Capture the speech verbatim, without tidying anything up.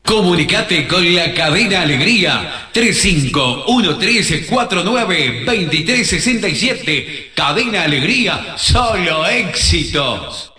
Comunicate con la Cadena Alegría tres cinco uno tres cuatro nueve dos tres seis siete. Cadena Alegría, solo éxitos.